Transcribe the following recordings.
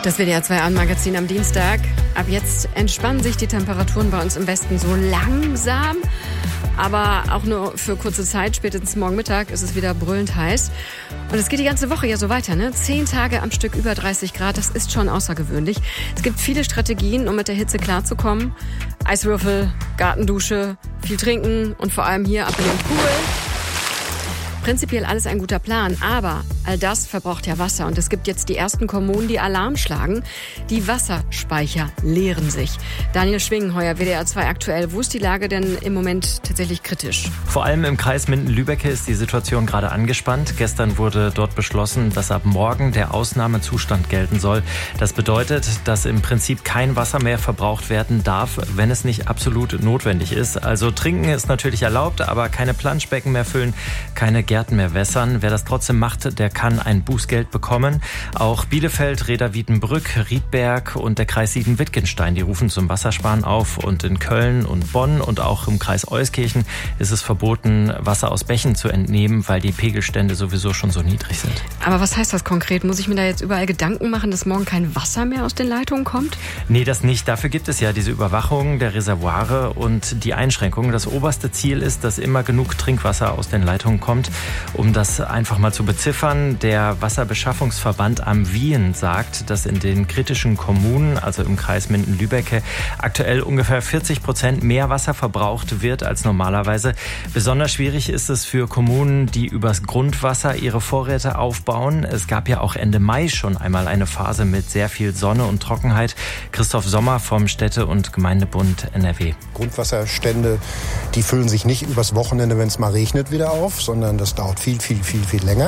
Das WDR 2 Abendmagazin am Dienstag. Ab jetzt entspannen sich die Temperaturen bei uns im Westen so langsam. Aber auch nur für kurze Zeit, spätestens morgen Mittag ist es wieder brüllend heiß. Und es geht die ganze Woche ja so weiter, ne? 10 Tage am Stück über 30 Grad, das ist schon außergewöhnlich. Es gibt viele Strategien, um mit der Hitze klarzukommen. Eiswürfel, Gartendusche, viel trinken und vor allem hier ab in den Pool. Prinzipiell alles ein guter Plan, aber all das verbraucht ja Wasser. Und es gibt jetzt die ersten Kommunen, die Alarm schlagen. Die Wasserspeicher leeren sich. Daniel Schwingenheuer, WDR 2 aktuell. Wo ist die Lage denn im Moment tatsächlich kritisch? Vor allem im Kreis Minden-Lübbecke ist die Situation gerade angespannt. Gestern wurde dort beschlossen, dass ab morgen der Ausnahmezustand gelten soll. Das bedeutet, dass im Prinzip kein Wasser mehr verbraucht werden darf, wenn es nicht absolut notwendig ist. Also trinken ist natürlich erlaubt, aber keine Planschbecken mehr füllen, keine Gärten mehr wässern. Wer das trotzdem macht, der kann ein Bußgeld bekommen. Auch Bielefeld, Reda-Wiedenbrück, Riedberg und der Kreis Siegen-Wittgenstein, die rufen zum Wassersparen auf. Und in Köln und Bonn und auch im Kreis Euskirchen ist es verboten, Wasser aus Bächen zu entnehmen, weil die Pegelstände sowieso schon so niedrig sind. Aber was heißt das konkret? Muss ich mir da jetzt überall Gedanken machen, dass morgen kein Wasser mehr aus den Leitungen kommt? Nee, das nicht. Dafür gibt es ja diese Überwachung der Reservoire und die Einschränkungen. Das oberste Ziel ist, dass immer genug Trinkwasser aus den Leitungen kommt. Um das einfach mal zu beziffern, der Wasserbeschaffungsverband am Wien sagt, dass in den kritischen Kommunen, also im Kreis Minden-Lübbecke, aktuell ungefähr 40% mehr Wasser verbraucht wird als normalerweise. Besonders schwierig ist es für Kommunen, die übers Grundwasser ihre Vorräte aufbauen. Es gab ja auch Ende Mai schon einmal eine Phase mit sehr viel Sonne und Trockenheit. Christoph Sommer vom Städte- und Gemeindebund NRW. Grundwasserstände, die füllen sich nicht übers Wochenende, wenn es mal regnet, wieder auf, sondern das dauert viel länger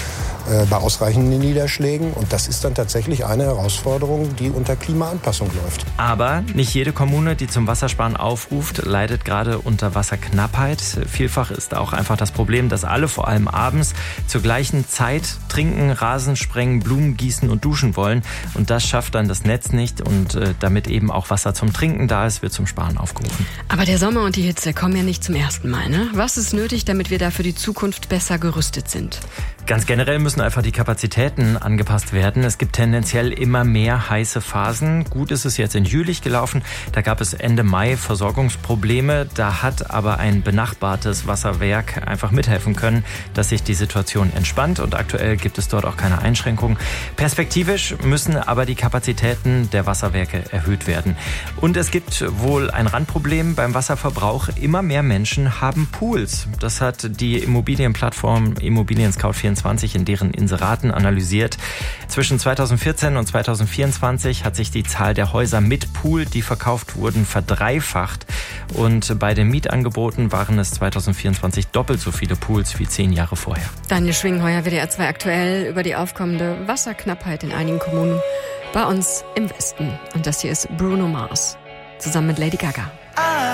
bei ausreichenden Niederschlägen. Und das ist dann tatsächlich eine Herausforderung, die unter Klimaanpassung läuft. Aber nicht jede Kommune, die zum Wassersparen aufruft, leidet gerade unter Wasserknappheit. Vielfach ist auch einfach das Problem, dass alle vor allem abends zur gleichen Zeit trinken, Rasen sprengen, Blumen gießen und duschen wollen. Und das schafft dann das Netz nicht. Und damit eben auch Wasser zum Trinken da ist, wird zum Sparen aufgerufen. Aber der Sommer und die Hitze kommen ja nicht zum ersten Mal, ne? Was ist nötig, damit wir da für die Zukunft besser gerüstet sind? Ganz generell müssen einfach die Kapazitäten angepasst werden. Es gibt tendenziell immer mehr heiße Phasen. Gut ist es jetzt in Jülich gelaufen. Da gab es Ende Mai Versorgungsprobleme. Da hat aber ein benachbartes Wasserwerk einfach mithelfen können, dass sich die Situation entspannt. Und aktuell gibt es dort auch keine Einschränkungen. Perspektivisch müssen aber die Kapazitäten der Wasserwerke erhöht werden. Und es gibt wohl ein Randproblem beim Wasserverbrauch. Immer mehr Menschen haben Pools. Das hat die Immobilienplattform Immobilien-Scout24 in deren Inseraten analysiert. Zwischen 2014 und 2024 hat sich die Zahl der Häuser mit Pool, die verkauft wurden, verdreifacht. Und bei den Mietangeboten waren es 2024 doppelt so viele Pools wie 10 Jahre vorher. Daniel Schwingenheuer, WDR 2 aktuell, über die aufkommende Wasserknappheit in einigen Kommunen bei uns im Westen. Und das hier ist Bruno Mars zusammen mit Lady Gaga.